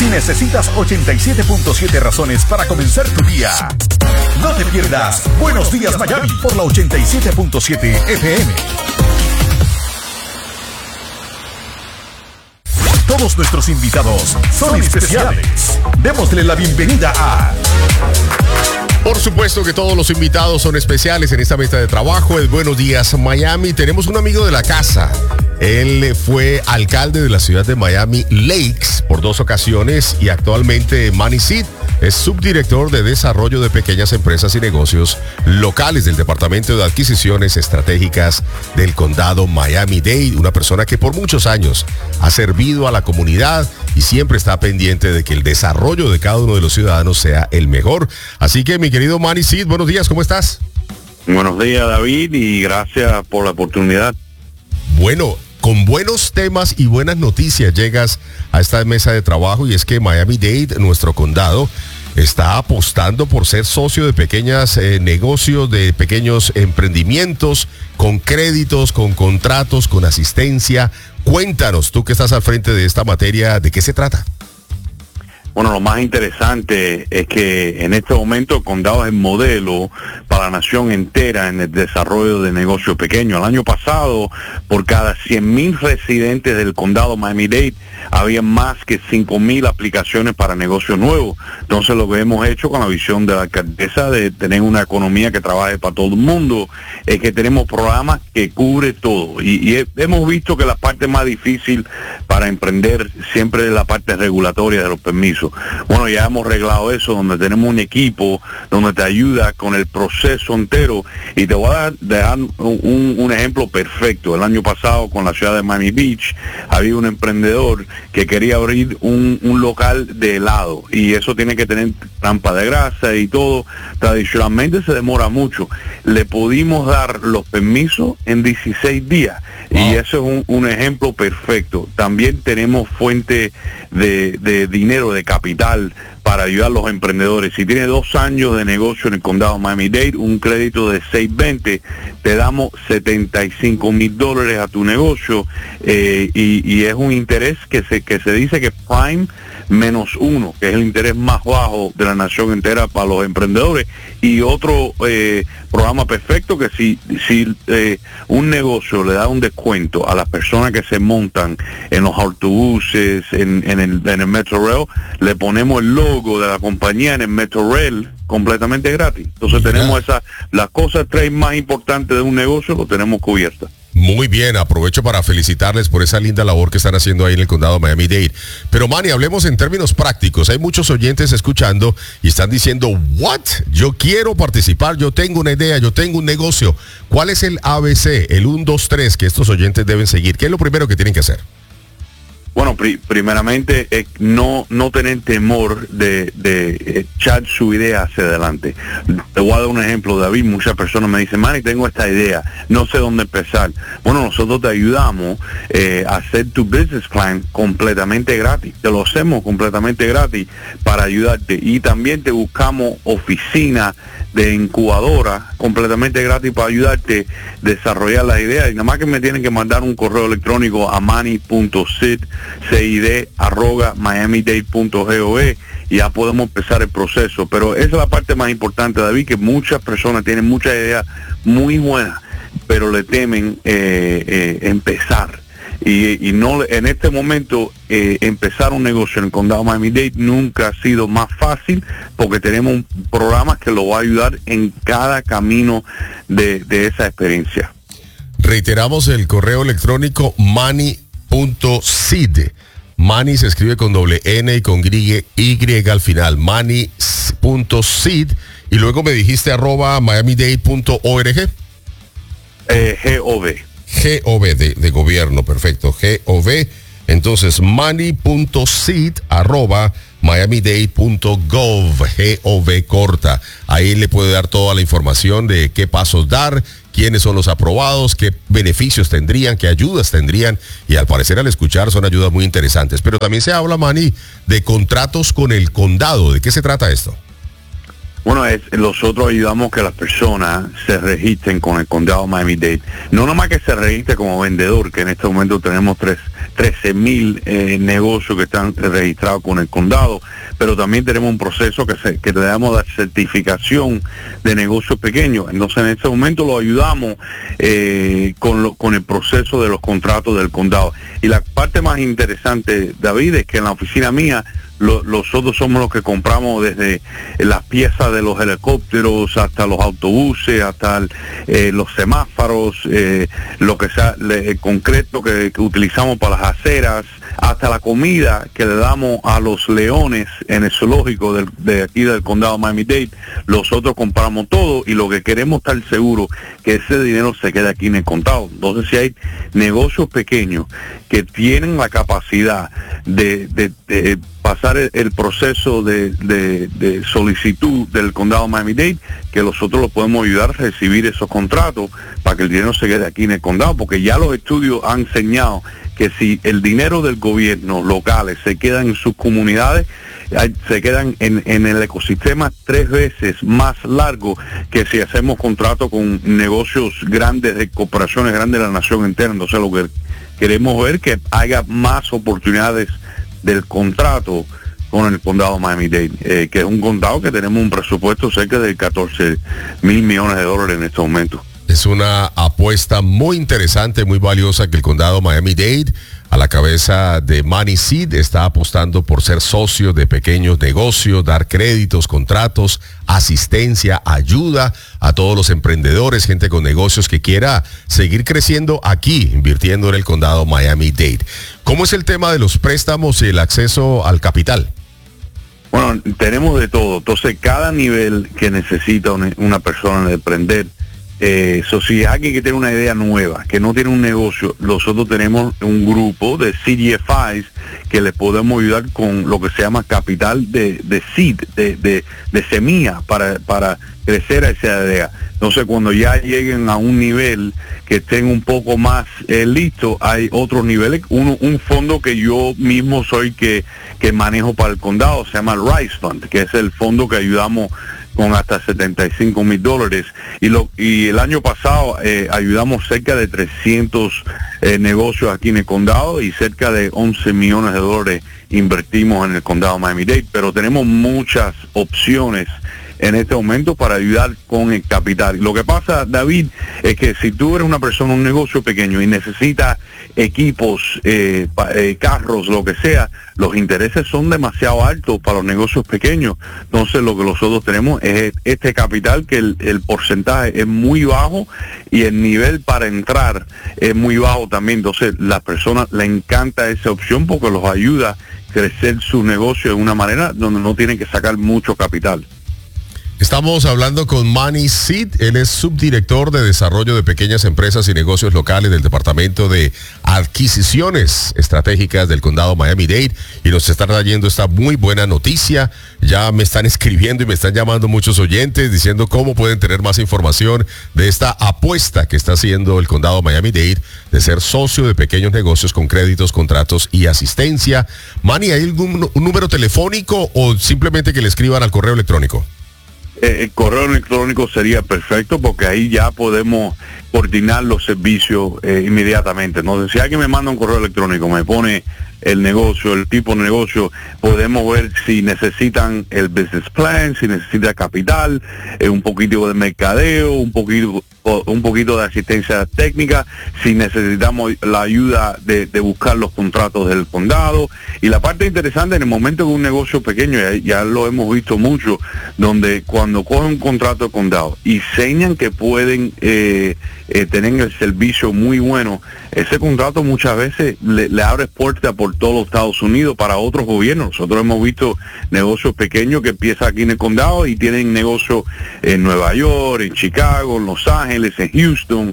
necesitas 87.7 razones para comenzar tu día. No te pierdas Buenos Días Miami por la 87.7 FM. Todos nuestros invitados son especiales. Démosle la bienvenida a... Por supuesto que todos los invitados son especiales en esta mesa de trabajo. Es Buenos Días Miami. Tenemos un amigo de la casa. Él fue alcalde de la ciudad de Miami Lakes por 2 ocasiones y actualmente Manny Seed es subdirector de desarrollo de pequeñas empresas y negocios locales del Departamento de Adquisiciones Estratégicas del Condado Miami-Dade. Una persona que por muchos años ha servido a la comunidad y siempre está pendiente de que el desarrollo de cada uno de los ciudadanos sea el mejor. Así que, mi querido Manny Seed, buenos días, ¿cómo estás? Buenos días, David, y gracias por la oportunidad. Bueno, con buenos temas y buenas noticias llegas a esta mesa de trabajo, y es que Miami-Dade, nuestro condado, está apostando por ser socio de pequeños negocios, de pequeños emprendimientos, con créditos, con contratos, con asistencia. Cuéntanos, tú que estás al frente de esta materia, ¿de qué se trata? Bueno, lo más interesante es que en este momento el condado es el modelo para la nación entera en el desarrollo de negocios pequeños. El año pasado, por cada 100,000 residentes del condado Miami-Dade, había más que 5,000 aplicaciones para negocios nuevos. Entonces, lo que hemos hecho con la visión de la alcaldesa de tener una economía que trabaje para todo el mundo, es que tenemos programas que cubre todo. Y hemos visto que la parte más difícil para emprender siempre es la parte regulatoria de los permisos. Bueno, ya hemos arreglado eso, donde tenemos un equipo donde te ayuda con el proceso entero, y te voy a dar un ejemplo perfecto. El año pasado, con la ciudad de Miami Beach, había un emprendedor que quería abrir un local de helado, y eso tiene que tener trampa de grasa y todo. Tradicionalmente se demora mucho. Le pudimos dar los permisos en 16 días. Wow. Y eso es un ejemplo perfecto. También tenemos fuente de dinero, de capital, para ayudar a los emprendedores. Si tienes 2 años de negocio en el condado Miami-Dade, un crédito de 620, te damos $75,000 a tu negocio, y es un interés que se dice que Prime -1, que es el interés más bajo de la nación entera para los emprendedores. Y otro programa perfecto, que si un negocio le da un descuento a las personas que se montan en los autobuses, en el Metro Rail, le ponemos el logo de la compañía en el Metro Rail completamente gratis. Entonces tenemos las cosas 3 más importantes de un negocio, lo tenemos cubiertas. Muy bien, aprovecho para felicitarles por esa linda labor que están haciendo ahí en el condado Miami-Dade. Pero, Manny, hablemos en términos prácticos. Hay muchos oyentes escuchando y están diciendo, ¿what? Yo quiero participar, yo tengo una idea, yo tengo un negocio. ¿Cuál es el ABC, el 1, 2, 3 que estos oyentes deben seguir? ¿Qué es lo primero que tienen que hacer? Bueno, primeramente, no tener temor de echar su idea hacia adelante. Te voy a dar un ejemplo, David. Muchas personas me dicen, Manny, tengo esta idea, no sé dónde empezar. Bueno, nosotros te ayudamos a hacer tu business plan completamente gratis. Te lo hacemos completamente gratis para ayudarte. Y también te buscamos oficina de incubadora completamente gratis para ayudarte a desarrollar las ideas. Y nada más que me tienen que mandar un correo electrónico a manny.sid@miamidade.gov, y ya podemos empezar el proceso. Pero esa es la parte más importante, David, que muchas personas tienen muchas ideas muy buenas, pero le temen empezar. Y no, en este momento, empezar un negocio en el condado Miami-Dade nunca ha sido más fácil, porque tenemos un programa que lo va a ayudar en cada camino de esa experiencia. Reiteramos el correo electrónico manny.seed. Manny se escribe con doble N y con Y al final. Manny.seed. Y luego me dijiste @miamidade.org. GOV. GOV de gobierno, perfecto. GOV. Entonces, manny.seed @miamidade.gov, GOV corta. Ahí le puede dar toda la información de qué pasos dar, quiénes son los aprobados, qué beneficios tendrían, qué ayudas tendrían, y al parecer, al escuchar, son ayudas muy interesantes. Pero también se habla, Manny, de contratos con el condado. ¿De qué se trata esto? Bueno, nosotros ayudamos que las personas se registren con el condado Miami-Dade. No nomás que se registre como vendedor, que en este momento tenemos tres 13,000 negocios que están registrados con el condado, pero también tenemos un proceso que le damos la certificación de negocios pequeños. Entonces en este momento lo ayudamos con el proceso de los contratos del condado. Y la parte más interesante, David, es que en la oficina mía nosotros somos los que compramos desde las piezas de los helicópteros hasta los autobuses, hasta los semáforos, lo que sea, el concreto que utilizamos para las aceras, hasta la comida que le damos a los leones en el zoológico de aquí del condado Miami-Dade. Nosotros compramos todo y lo que queremos estar seguros que ese dinero se quede aquí en el condado. Entonces, si hay negocios pequeños que tienen la capacidad de pasar el proceso de solicitud del condado Miami-Dade, que nosotros los podemos ayudar a recibir esos contratos para que el dinero se quede aquí en el condado, porque ya los estudios han enseñado que si el dinero del gobierno locales se queda en sus comunidades, se quedan en el ecosistema 3 veces más largo que si hacemos contratos con negocios grandes, de corporaciones grandes de la nación entera. Entonces lo que queremos ver que haya más oportunidades del contrato con el condado Miami-Dade, que es un condado que tenemos un presupuesto cerca de 14,000 millones de dólares en este momento. Es una apuesta muy interesante, muy valiosa que el condado Miami-Dade, a la cabeza de Manny Seed, está apostando por ser socio de pequeños negocios, dar créditos, contratos, asistencia, ayuda a todos los emprendedores, gente con negocios que quiera seguir creciendo aquí, invirtiendo en el condado Miami-Dade. ¿Cómo es el tema de los préstamos y el acceso al capital? Bueno, tenemos de todo. Entonces, cada nivel que necesita una persona de emprender, si alguien que tiene una idea nueva, que no tiene un negocio, nosotros tenemos un grupo de CDFIs que le podemos ayudar con lo que se llama capital de seed, de semilla para crecer a esa idea. Entonces, cuando ya lleguen a un nivel que estén un poco más listos, hay otros niveles. Un fondo que yo mismo soy que manejo para el condado, se llama el Rice Fund, que es el fondo que ayudamos con hasta $75,000, y el año pasado ayudamos cerca de 300 negocios aquí en el condado, y cerca de 11 millones de dólares invertimos en el condado Miami-Dade, pero tenemos muchas opciones en este momento para ayudar con el capital. Lo que pasa, David, es que si tú eres una persona, un negocio pequeño y necesitas equipos, carros, lo que sea, los intereses son demasiado altos para los negocios pequeños. Entonces lo que nosotros tenemos es este capital, que el porcentaje es muy bajo y el nivel para entrar es muy bajo también. Entonces las personas les encanta esa opción porque los ayuda a crecer su negocio de una manera donde no tienen que sacar mucho capital. Estamos hablando con Manny Seed. Él es subdirector de Desarrollo de Pequeñas Empresas y Negocios Locales del Departamento de Adquisiciones Estratégicas del Condado Miami-Dade, y nos está trayendo esta muy buena noticia. Ya me están escribiendo y me están llamando muchos oyentes diciendo cómo pueden tener más información de esta apuesta que está haciendo el Condado Miami-Dade de ser socio de pequeños negocios con créditos, contratos y asistencia. Manny, ¿hay algún número telefónico o simplemente que le escriban al correo electrónico? El correo electrónico sería perfecto, porque ahí ya podemos coordinar los servicios inmediatamente. Entonces, si alguien me manda un correo electrónico, me pone el negocio, el tipo de negocio, podemos ver si necesitan el business plan, si necesita capital, un poquito de mercadeo, un poquito de asistencia técnica, si necesitamos la ayuda de buscar los contratos del condado. Y la parte interesante, en el momento de un negocio pequeño, ya lo hemos visto mucho, donde cuando cogen un contrato de condado y enseñan que pueden tener el servicio muy bueno, ese contrato muchas veces le abre puertas por todos los Estados Unidos para otros gobiernos. Nosotros hemos visto negocios pequeños que empiezan aquí en el condado y tienen negocios en Nueva York, en Chicago, en Los Ángeles, en Houston,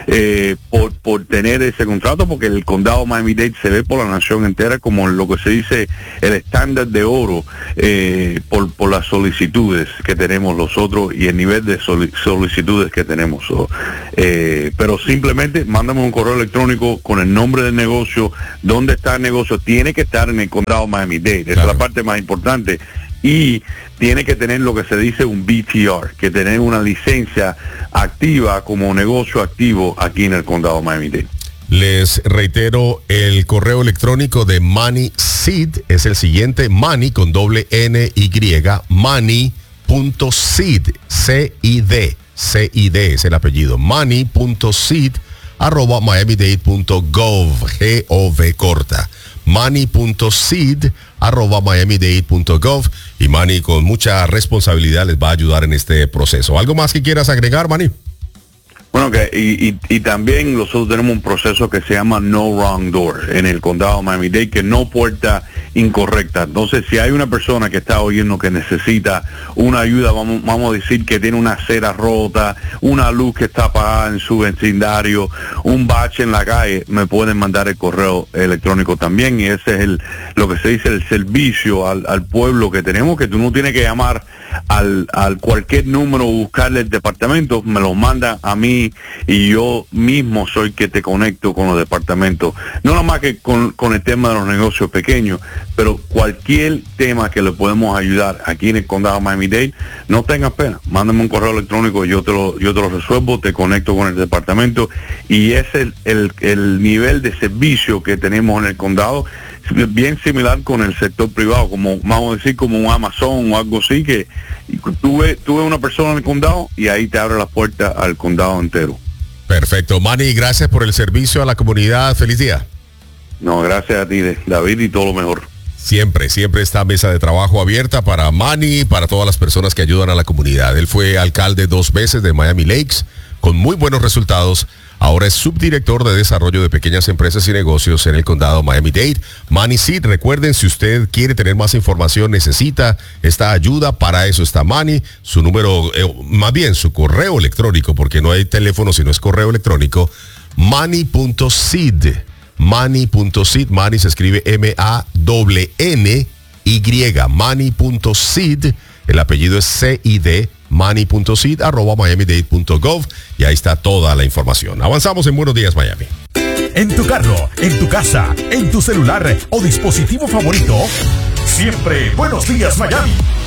por tener ese contrato, porque el condado Miami-Dade se ve por la nación entera como lo que se dice el estándar de oro, por las solicitudes que tenemos nosotros y el nivel de solicitudes que tenemos. Pero simplemente mándame un correo electrónico con el nombre del negocio, dónde está el negocio. Tiene que estar en el condado Miami-Dade, esa es la parte más importante, y tiene que tener lo que se dice un BTR, que tener una licencia activa como negocio activo aquí en el condado Miami-Dade. Les reitero, el correo electrónico de Money Seed es el siguiente: money con doble N-Y, money.seed, C-I-D es el apellido, money.seed @miamidade.gov, G-O-V corta, money.seed @miamidade.gov, y Manny con mucha responsabilidad les va a ayudar en este proceso. ¿Algo más que quieras agregar, Manny? Bueno, y también nosotros tenemos un proceso que se llama No Wrong Door en el condado de Miami-Dade, que no puerta incorrecta. Entonces, si hay una persona que está oyendo que necesita una ayuda, vamos a decir que tiene una acera rota, una luz que está apagada en su vecindario, un bache en la calle, me pueden mandar el correo electrónico también, y ese es lo que se dice el servicio al pueblo que tenemos, que tú no tienes que llamar al cualquier número, buscarle el departamento, me lo manda a mí y yo mismo soy que te conecto con los departamentos, no nada más que con el tema de los negocios pequeños, pero cualquier tema que le podemos ayudar aquí en el condado de Miami-Dade, no tengas pena, mándame un correo electrónico, yo te lo resuelvo, te conecto con el departamento, y es el nivel de servicio que tenemos en el condado, bien similar con el sector privado, como vamos a decir como un Amazon o algo así, que tuve una persona en el condado y ahí te abre la puerta al condado entero. Perfecto, Manny, gracias por el servicio a la comunidad. Feliz día. No, gracias a ti, David, y todo lo mejor. Siempre esta mesa de trabajo abierta para Manny y para todas las personas que ayudan a la comunidad. Él fue alcalde 2 veces de Miami Lakes con muy buenos resultados. Ahora es subdirector de desarrollo de pequeñas empresas y negocios en el condado Miami-Dade. Money Seed, recuerden, si usted quiere tener más información, necesita esta ayuda, para eso está Manny. Su número, más bien su correo electrónico, porque no hay teléfono sino es correo electrónico, money.seed. Money.seed, Manny se escribe M-A-N-N-Y, money.seed, el apellido es C-I-D, money.seed @miamidade.gov, y ahí está toda la información. Avanzamos en Buenos Días Miami. En tu carro, en tu casa, en tu celular o dispositivo favorito, siempre Buenos Días Miami.